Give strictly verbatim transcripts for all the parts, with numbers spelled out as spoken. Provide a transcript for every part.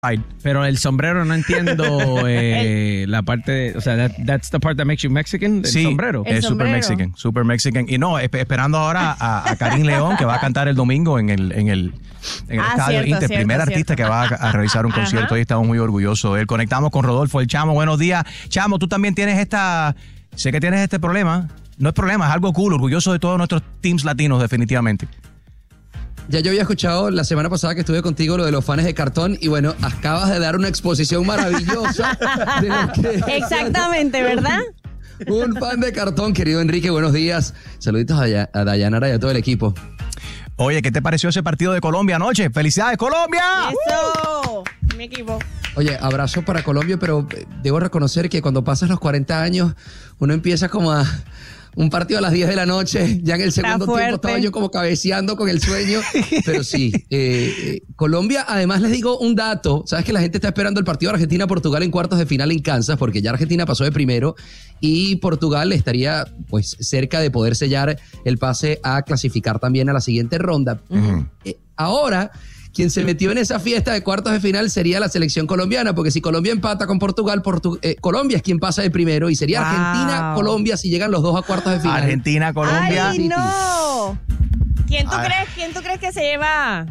Pero el sombrero no entiendo eh, la parte, de, o sea, that, that's the part that makes you Mexican, el sí, sombrero. es super Mexican, super Mexican. Y no, esp- esperando ahora a, a Karim León, que va a cantar el domingo en el, en el, en el Ah, Estadio cierto, Inter, cierto, primer cierto. artista que va a, a realizar un concierto. Ajá. Hoy estamos muy orgullosos de él. Conectamos con Rodolfo, el Chamo. Buenos días. Chamo, tú también tienes esta, sé que tienes este problema. No es problema, es algo cool, orgulloso de todos nuestros teams latinos, definitivamente. Ya yo había escuchado la semana pasada que estuve contigo lo de los fans de cartón y bueno, acabas de dar una exposición maravillosa de lo que Exactamente, ¿verdad? un fan de cartón, querido Enrique, buenos días. Saluditos a, Day- a Dayanara y a todo el equipo. Oye, ¿qué te pareció ese partido de Colombia anoche? ¡Felicidades, Colombia! Eso, mi equipo. Oye, abrazo para Colombia, pero eh, debo reconocer que cuando pasas los cuarenta años, uno empieza como a un partido a las diez de la noche, ya en el segundo fuerte. tiempo estaba yo como cabeceando con el sueño, pero sí, eh, eh, Colombia, además les digo un dato, sabes que la gente está esperando el partido de Argentina-Portugal en cuartos de final en Kansas, porque ya Argentina pasó de primero y Portugal estaría pues cerca de poder sellar el pase a clasificar también a la siguiente ronda. Ujú. Eh, ahora, quien se metió en esa fiesta de cuartos de final sería la selección colombiana, porque si Colombia empata con Portugal, Portu- eh, Colombia es quien pasa de primero y sería Wow. Argentina-Colombia si llegan los dos a cuartos de final. Argentina, Colombia. ¡Ay, no! ¿Quién tú, Ay. crees, ¿Quién tú crees que se lleva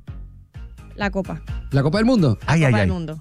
la copa? La Copa del Mundo. Ay, Copa ay, del ay. Mundo.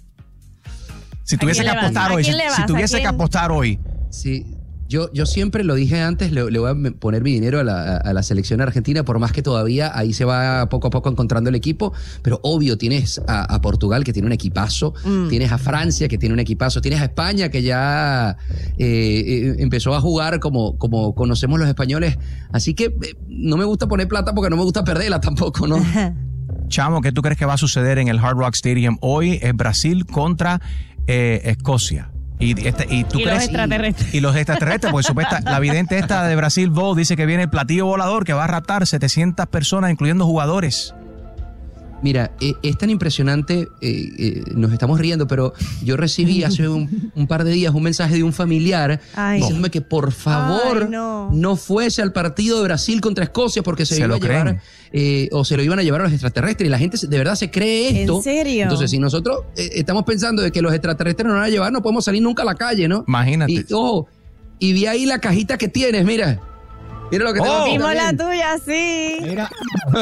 Si tuviese quién que le vas? apostar ¿A hoy, si, quién le si vas? ¿A tuviese que quién? apostar hoy, Sí, yo, yo siempre lo dije antes, le, le voy a me- poner mi dinero a la, a la selección argentina, por más que todavía ahí se va poco a poco encontrando el equipo, pero obvio tienes a, a Portugal que tiene un equipazo, Mm. tienes a Francia que tiene un equipazo, tienes a España que ya eh, eh, empezó a jugar como, como conocemos los españoles, así que eh, no me gusta poner plata porque no me gusta perderla tampoco, ¿no? Chamo, ¿qué tú crees que va a suceder en el Hard Rock Stadium hoy? Es Brasil contra eh, Escocia. Y, este, y, tú Y los crees, extraterrestres. Y los extraterrestres, porque supuesta, la vidente esta de Brasil, Bo, dice que viene el platillo volador que va a raptar setecientas personas, incluyendo jugadores. Mira, eh, es tan impresionante, eh, eh, nos estamos riendo, pero yo recibí hace un, un par de días un mensaje de un familiar Ay. diciéndome que por favor Ay, no. no. fuese al partido de Brasil contra Escocia porque se, Se iba lo a llevar creen. eh, o se lo iban a llevar a los extraterrestres y la gente se- de verdad se cree esto. ¿En serio? Entonces, si nosotros eh, estamos pensando de que los extraterrestres nos van a llevar, no podemos salir nunca a la calle, ¿no? Imagínate. Y, ojo, y vi ahí la cajita que tienes, mira. Mira lo que tengo Oh. aquí Vimos la también. tuya, sí. Mira.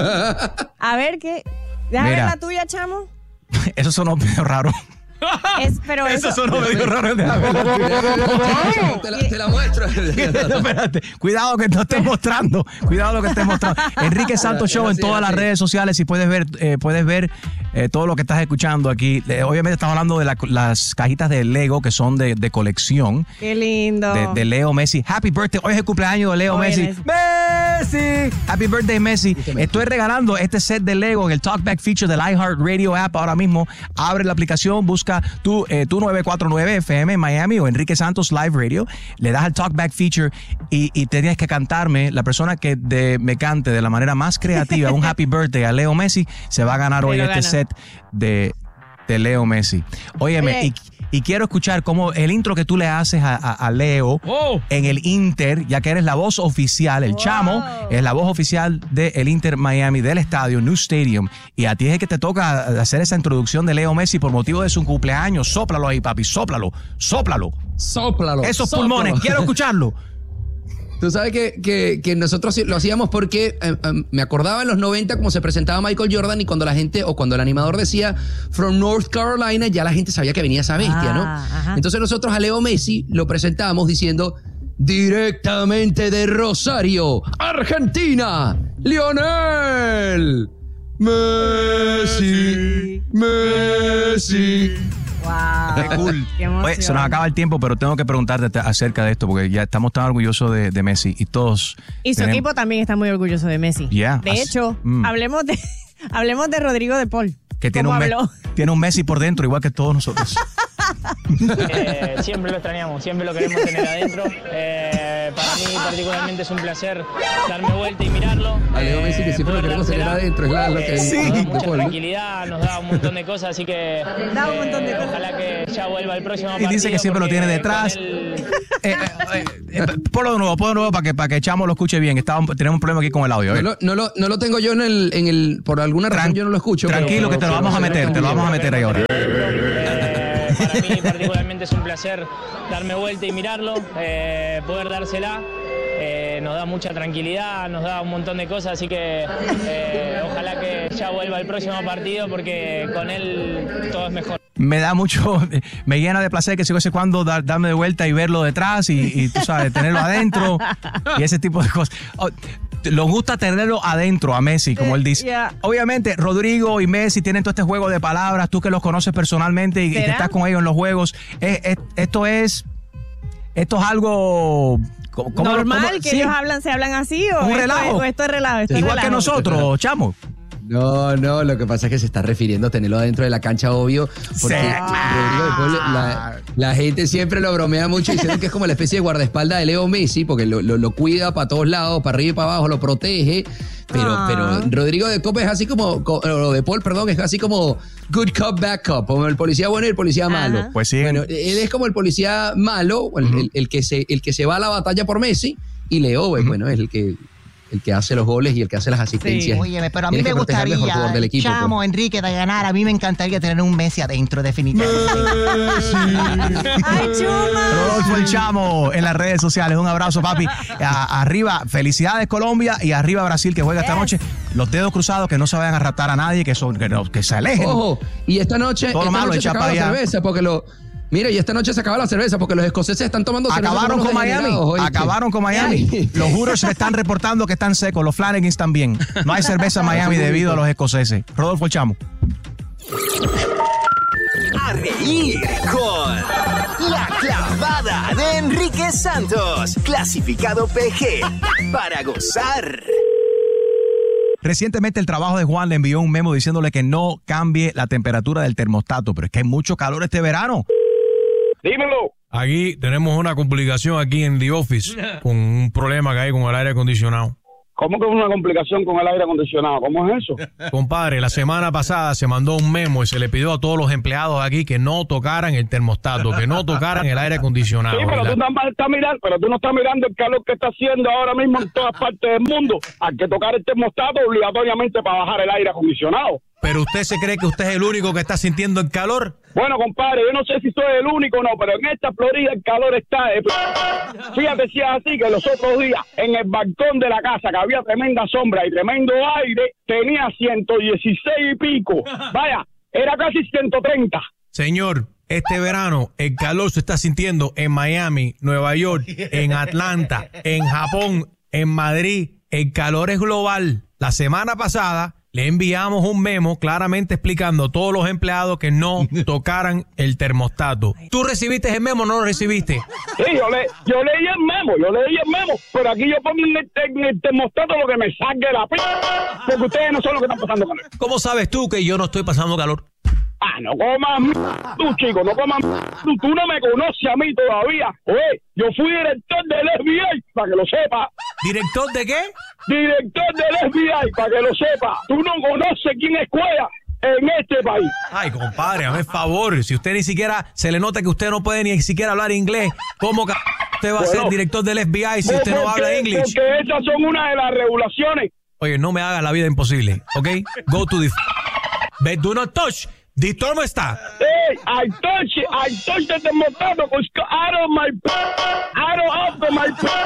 A ver, ¿qué? Déjame Mira. ver la tuya, chamo. Eso sonó medio raro. Es, pero eso, Eso sonó medio raro. Déjame verlo. Te la, te la muestro. Espérate, cuidado que no estés mostrando. Cuidado lo que estés mostrando. Enrique Santos Show en Sí, todas las sí. redes sociales y puedes ver, eh, puedes ver eh, todo lo que estás escuchando aquí. Eh, obviamente estamos hablando de la- las cajitas de Lego que son de, de colección. Qué lindo. De, de Leo Messi. Happy birthday. Hoy es el cumpleaños de Leo Hoy Messi. es. Messi. Happy birthday, Messi. Escúchame. Estoy regalando este set de Lego en el Talkback feature del iHeartRadio app ahora mismo. Abre la aplicación, busca tu, eh, tu nueve cuatro nueve F M en Miami o Enrique Santos Live Radio. Le das al Talkback feature y, y tienes que cantarme. La persona que de- me cante de la manera más creativa un Happy birthday a Leo Messi se va a ganar Me hoy lo este gana. set de, de Leo Messi. Óyeme, Oye. y y quiero escuchar cómo el intro que tú le haces a, a- a Leo Oh. en el Inter, ya que eres la voz oficial, el Wow. Chamo es la voz oficial del Inter Miami, del estadio, New Stadium. Y a ti es el que te toca hacer esa introducción de Leo Messi por motivo de su cumpleaños. Sóplalo ahí, papi, sóplalo, sóplalo. Sóplalo. Esos sóplalo. pulmones, quiero escucharlo. Tú sabes que, que, que nosotros lo hacíamos porque eh, eh, me acordaba en los noventa como se presentaba Michael Jordan y cuando la gente o cuando el animador decía From North Carolina, ya la gente sabía que venía esa bestia, Ah, ¿no? ajá. Entonces nosotros a Leo Messi lo presentamos diciendo directamente de Rosario, Argentina, Lionel Messi, Messi. Wow. Qué cool. Qué emoción. Oye, se nos acaba el tiempo, pero tengo que preguntarte acerca de esto porque ya estamos tan orgullosos de, de Messi y todos. Y su tenemos- equipo también está muy orgulloso de Messi. Yeah, de así- hecho, mm. hablemos de hablemos de Rodrigo de Paul. que tiene ¿Cómo un, Me- habló? tiene un Messi por dentro, igual que todos nosotros. Eh, siempre lo extrañamos, siempre lo queremos tener adentro. Eh, para mí particularmente es un placer darme vuelta y mirarlo. A Leo Messi que siempre lo poder queremos tener dársela. adentro, es la- lo que Eh, dice, nos da de mucha Paul, ¿no? tranquilidad, nos da un montón de cosas, así que Da un montón de eh, cosas. ojalá que ya vuelva el próximo Y dice partido que siempre lo porque tiene detrás. con él eh, eh, eh, ponlo de nuevo, ponlo de nuevo para que, para que Chamo lo escuche bien. Estábamos, tenemos un problema aquí con el audio. No lo, no, lo, no lo tengo yo en el, en el... Por alguna razón Tran- yo no lo escucho. Tranquilo, pero, que te lo pero- vamos a meter, te lo vamos a meter ahí ahora. Eh, para mí particularmente es un placer darme vuelta y mirarlo, eh, poder dársela. Eh, nos da mucha tranquilidad, nos da un montón de cosas, así que eh, ojalá que ya vuelva el próximo partido porque con él todo es mejor. Me da mucho, me llena de placer que si sé cuando dar, darme de vuelta y verlo detrás y, y tú sabes, tenerlo adentro y ese tipo de cosas. Oh, nos gusta tenerlo adentro a Messi, como él dice. Yeah. Obviamente, Rodrigo y Messi tienen todo este juego de palabras, tú que los conoces personalmente y, y que ¿Será? estás con ellos en los juegos. Es- es- esto es, esto es algo... ¿cómo- cómo- Normal cómo- que sí, ellos hablan, se hablan así o Un esto relajo. es- o esto es relajo. Esto es igual que relajo. nosotros, Chamo. No, no, lo que pasa es que se está refiriendo a tenerlo adentro de la cancha, obvio. Porque Sí. Rodrigo de Paul, la, la gente siempre lo bromea mucho diciendo que es como la especie de guardaespaldas de Leo Messi, porque lo, lo, lo cuida para todos lados, para arriba y para abajo, lo protege. Pero, Ah. pero Rodrigo de Copa es así como, co- o de Paul, perdón, es así como good cop, bad cop, como el policía bueno y el policía Ajá. malo. Pues sí. Bueno, él es como el policía malo, el, el- el que se, el que se va a la batalla por Messi, y Leo, pues, bueno, es el que, el que hace los goles y el que hace las asistencias. Óyeme, pero a mí Tienes me que proteger al mejor gustaría, jugador del equipo, Chamo, pues. Enrique, de ganar, a mí me encantaría tener un Messi adentro, definitivamente. ¡Ay, Chuma! Rodolfo el Chamo en las redes sociales. Un abrazo, papi. A- arriba, felicidades Colombia y arriba Brasil que juega esta noche. Los dedos cruzados, que no se vayan a raptar a nadie, que, son, que, no- que se alejen. Ojo, y esta noche, Todo lo esta malo, noche se echa acaba para la allá. cerveza porque lo... Mira, y esta noche se acaba la cerveza porque los escoceses están tomando cerveza. Acabaron como con unos Miami. degenerados, ¿oíste? Acabaron con Miami. Los Hooters me están reportando que están secos. Los Flanagans también. No hay cerveza en Miami debido a los escoceses. Rodolfo el Chamo. A reír con La Clavada de Enrique Santos. Clasificado P G. Para gozar. Recientemente el trabajo de Juan le envió un memo diciéndole que no cambie la temperatura del termostato, pero es que hay mucho calor este verano. Dímelo. Aquí tenemos una complicación aquí en The Office con un problema que hay con el aire acondicionado. ¿Cómo que es una complicación con el aire acondicionado? ¿Cómo es eso? Compadre, la semana pasada se mandó un memo y se le pidió a todos los empleados aquí que no tocaran el termostato, que no tocaran el aire acondicionado. Sí, pero ¿verdad? tú, nada más estás mirando, pero tú no estás mirando el calor que está haciendo ahora mismo en todas partes del mundo. Hay que tocar el termostato obligatoriamente para bajar el aire acondicionado. ¿Pero usted se cree que usted es el único que está sintiendo el calor? Bueno, compadre, yo no sé si soy el único o no, pero en esta Florida el calor está... de p- Fíjate si es así que los otros días en el balcón de la casa, que había tremenda sombra y tremendo aire, tenía ciento dieciséis y pico. Vaya, era casi ciento treinta. Señor, este verano el calor se está sintiendo en Miami, Nueva York, en Atlanta, en Japón, en Madrid. El calor es global. La semana pasada le enviamos un memo claramente explicando a todos los empleados que no tocaran el termostato. ¿Tú recibiste el memo o no lo recibiste? Sí, yo, le, yo leí el memo, yo leí el memo, pero aquí yo pongo en el, en el termostato lo que me saque la p... porque ustedes no son los que están pasando calor. ¿Cómo sabes tú que yo no estoy pasando calor? Ah, no comas m- tú, chico, no comas m- tú, tú no me conoces a mí todavía. Oye, yo fui director del F B I, para que lo sepa. ¿Director de qué? Director del F B I, para que lo sepa. Tú no conoces quién es Cuella en este país. Ay, compadre, hazme favor. Si usted ni siquiera se le nota que usted no puede ni siquiera hablar inglés, ¿cómo ca- usted va a Bueno, ser director del F B I si usted no Porque- habla inglés? Porque esas son una de las regulaciones. Oye, no me hagas la vida imposible, ¿ok? Go to the... f- But do not touch. The thermostat. Hey, I touch it, I touch the termostato, because out of my, out of my,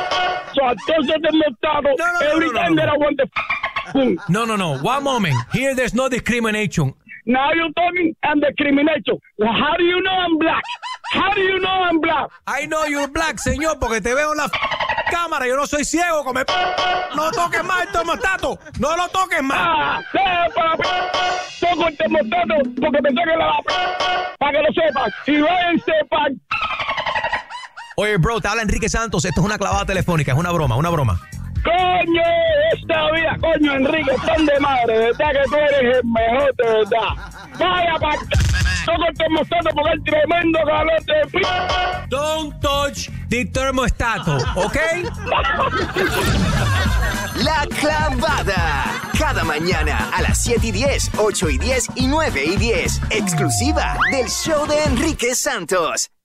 so I touch the termostato No, no, no, every no, no, time no. that I want the f- boom. No, no, no. One moment. Here there's no discrimination. Now you're talking and discrimination. Well, how do you know I'm black? How do you know I'm black? I know you're black, señor, porque te veo en la f- cámara. Yo no soy ciego, come... No toques más el termostato. No lo toques más. Ah, deja para p- toco el termostato porque me saque la p- para que lo sepan. Y váyanse para... Oye, bro, te habla Enrique Santos. Esto es una clavada telefónica. Es una broma, una broma. Coño, esta vida, coño, Enrique, tan de madre, de verdad que tú eres el mejor, de verdad. Vaya pa' toco el termostato porque hay tremendo calor de p... Don't touch the thermostato, ¿ok? La Clavada. Cada mañana a las siete y diez, ocho y diez y nueve y diez. Exclusiva del show de Enrique Santos.